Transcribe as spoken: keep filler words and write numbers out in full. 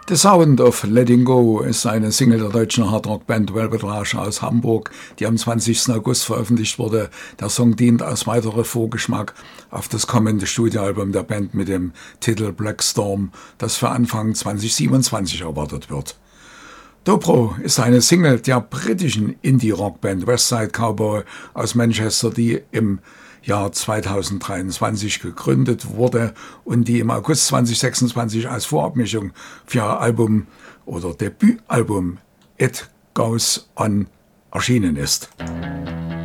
The Sound of Letting Go ist eine Single der deutschen Hardrock-Band Velvet Rage aus Hamburg, die am zwanzigsten August veröffentlicht wurde. Der Song dient als weiterer Vorgeschmack auf das kommende Studioalbum der Band mit dem Titel Black Storm, das für Anfang zweitausendsiebenundzwanzig erwartet wird. Dobro ist eine Single der britischen Indie-Rock-Band Westside Cowboy aus Manchester, die im Jahr zweitausenddreiundzwanzig gegründet wurde und die im August zweitausendsechsundzwanzig als Vorabmischung für ihr Album oder Debütalbum It Goes On erschienen ist.